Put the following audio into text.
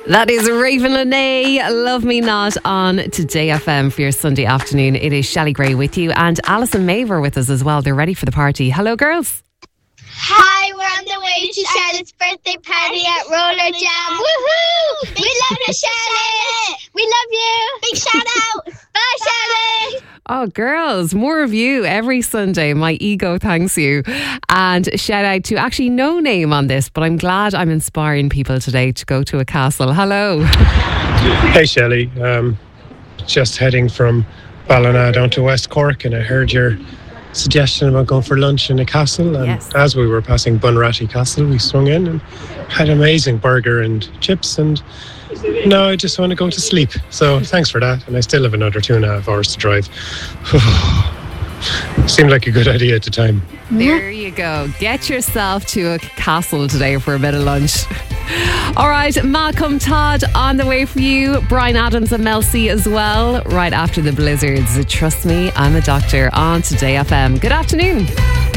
That is Raven Lene, Love Me Not on Today FM for your Sunday afternoon. It is Shelley Gray with you and Alison Maver with us as well. They're ready for the party. Hello, girls. Hi, we're on the way to Charlotte's birthday party at Roller Jam. Woohoo! We love you, Charlotte! We love you! Big shout out! Bye, Charlotte! Oh, girls, more of you every Sunday. My ego thanks you. And shout out to actually no name on this, but I'm glad I'm inspiring people today to go to a castle. Hello. Hey, Shelley. Just heading from Ballina down to West Cork, and I heard your suggestion about going for lunch in a castle, and Yes. as we were passing Bunratty Castle, we swung in and had an amazing burger and chips, and now I just want to go to sleep. So thanks for that, and I still have another 2.5 hours to drive. Seemed like a good idea at the time. There you go. Get yourself to a castle today for a bit of lunch. All right, Malcolm Todd on the way for you. Brian Adams and Mel C as well, right after the blizzards. Trust me, I'm a doctor on Today FM. Good afternoon.